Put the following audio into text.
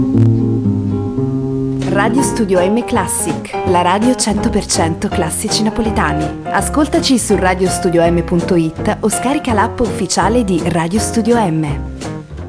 Radio Studio M Classic, la radio 100% classici napoletani. Ascoltaci su radiostudioM.it o scarica l'app ufficiale di Radio Studio M.